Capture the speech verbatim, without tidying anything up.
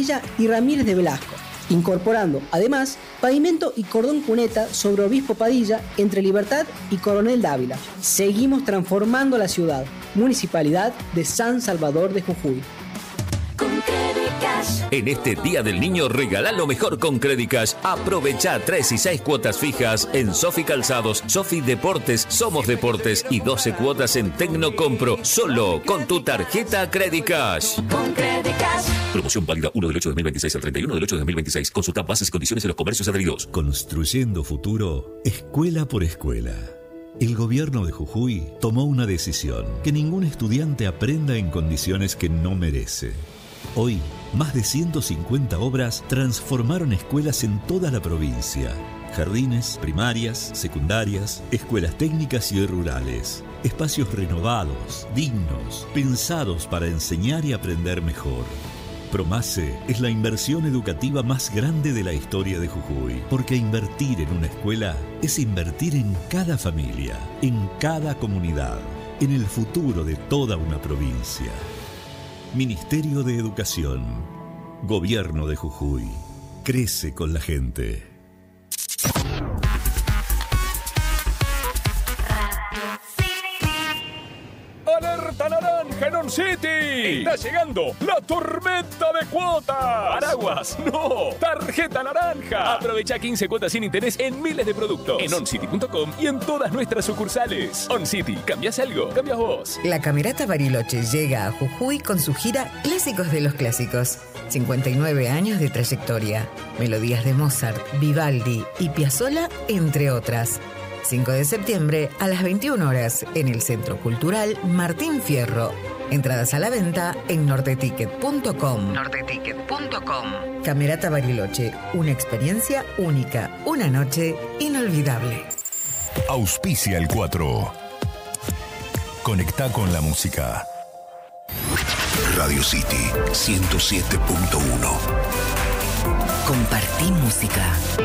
Padilla y Ramírez de Velasco, incorporando, además, pavimento y cordón cuneta sobre Obispo Padilla entre Libertad y Coronel Dávila. Seguimos transformando la ciudad. Municipalidad de San Salvador de Jujuy. En este Día del Niño, regala lo mejor con Credicash. Aprovecha tres y seis cuotas fijas en Sofi Calzados, Sofi Deportes, Somos Deportes y doce cuotas en Tecnocompro, solo con tu tarjeta Credicash. Con Credicash. Promoción válida uno del ocho de dos mil veintiséis al treinta y uno del ocho de dos mil veintiséis. Consulta bases y condiciones en los comercios adheridos. Construyendo futuro, escuela por escuela. El gobierno de Jujuy tomó una decisión: que ningún estudiante aprenda en condiciones que no merece. Hoy, más de ciento cincuenta obras transformaron escuelas en toda la provincia. Jardines, primarias, secundarias, escuelas técnicas y rurales. Espacios renovados, dignos, pensados para enseñar y aprender mejor. Promase es la inversión educativa más grande de la historia de Jujuy, porque invertir en una escuela es invertir en cada familia, en cada comunidad, en el futuro de toda una provincia. Ministerio de Educación. Gobierno de Jujuy. Crece con la gente. ¡Alerta naranja en On City! ¡Está llegando la tormenta de cuotas! ¡Paraguas! ¡No! ¡Tarjeta naranja! Aprovecha quince cuotas sin interés en miles de productos. En oncity punto com y en todas nuestras sucursales. On City. ¿Cambias algo? ¿Cambias vos? La Camerata Bariloche llega a Jujuy con su gira Clásicos de los Clásicos. cincuenta y nueve años de trayectoria. Melodías de Mozart, Vivaldi y Piazzolla, entre otras. cinco de septiembre a las veintiuna horas en el Centro Cultural Martín Fierro. Entradas a la venta en norteticket punto com. norteticket punto com. Camerata Bariloche, una experiencia única, una noche inolvidable. Auspicia el cuatro. Conecta con la música. Radio City ciento siete punto uno. Compartí música.